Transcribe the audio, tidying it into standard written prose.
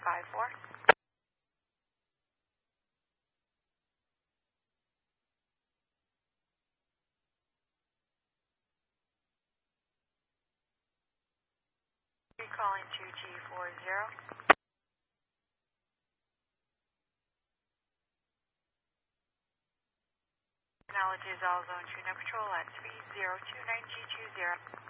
54. Calling 2G40. Acknowledges all zone 2 no control at speed 029G20.